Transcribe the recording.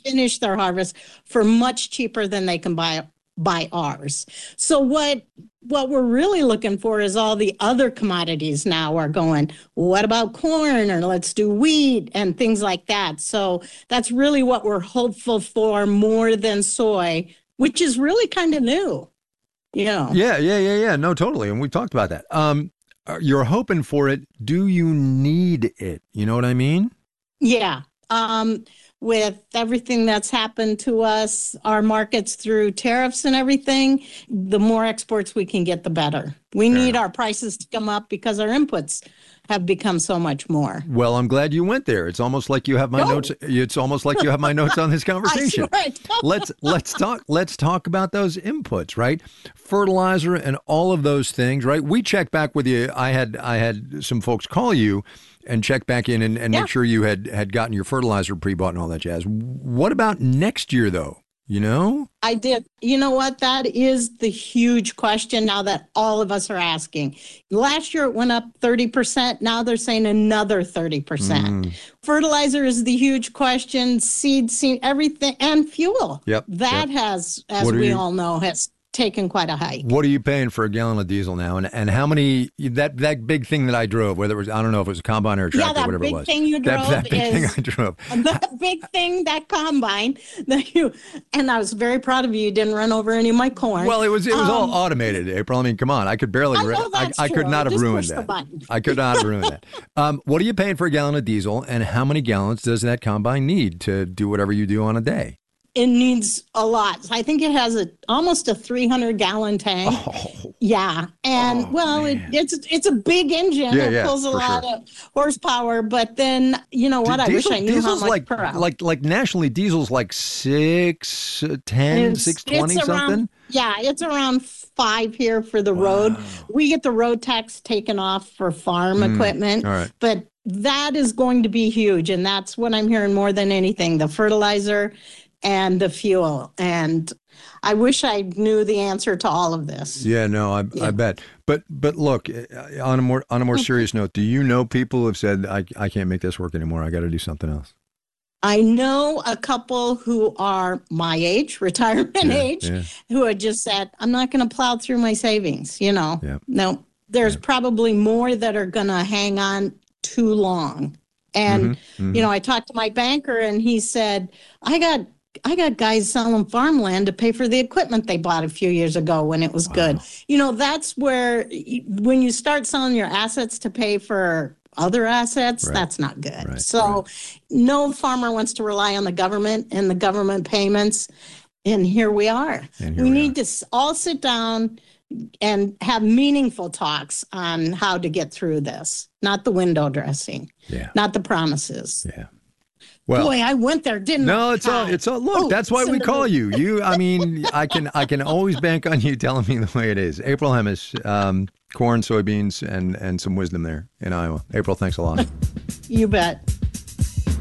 finish their harvest for much cheaper than they can buy ours. So what we're really looking for is all the other commodities now are going, what about corn, or let's do wheat and things like that. So that's really what we're hopeful for, more than soy, which is really kind of new. Yeah. No, totally. And we talked about that. You're hoping for it. Do you need it? You know what I mean? Yeah. With everything that's happened to us, our markets through tariffs and everything, the more exports we can get, the better. We need our prices to come up because our inputs have become so much more. Well, I'm glad you went there. It's almost like you have my notes. It's almost like you have my notes on this conversation. Let's talk about those inputs, right? Fertilizer and all of those things, right? We checked back with you. I had some folks call you and check back in and make sure you had gotten your fertilizer pre-bought and all that jazz. What about next year, though? You know? I did. You know what? That is the huge question now that all of us are asking. Last year, it went up 30%. Now they're saying another 30%. Fertilizer is the huge question. Seed, everything, and fuel. That has, as we all know, has taken quite a hike. What are you paying for a gallon of diesel now? And how many, that big thing that I drove, whether it was, I don't know if it was a combine or a tractor, whatever it was. Thing you drove that big thing I drove. The big thing, that combine, and I was very proud of you. You didn't run over any of my corn. Well, it was all automated, April. I mean, come on. I could barely, I could not have ruined that. I could not have ruined that. What are you paying for a gallon of diesel, and how many gallons does that combine need to do whatever you do on a day? It needs a lot. I think it has almost a 300-gallon tank. Yeah, and it's a big engine. It pulls a lot of horsepower. But then I wish I knew how much per hour. Like nationally, diesel's like 610, 620 something. Yeah, it's around 5 here for the road. We get the road tax taken off for farm equipment, but that is going to be huge, and that's what I'm hearing more than anything: the fertilizer and the fuel. And I wish I knew the answer to all of this. Yeah, no, I bet. But look, on a more serious note, do you know people who have said, I can't make this work anymore, I got to do something else? I know a couple who are my age, retirement age, who had just said, I'm not going to plow through my savings, No, there's probably more that are going to hang on too long. And, I talked to my banker and he said, I got guys selling farmland to pay for the equipment they bought a few years ago when it was good. That's where when you start selling your assets to pay for other assets, that's not good. No farmer wants to rely on the government and the government payments. And here we are. We need to all sit down and have meaningful talks on how to get through this, not the window dressing, not the promises. Yeah. Well, boy, I went there, didn't I? No, it's all. Look, that's why we call you. I mean, I can always bank on you telling me the way it is. April Hemis, corn, soybeans, and some wisdom there in Iowa. April, thanks a lot. You bet.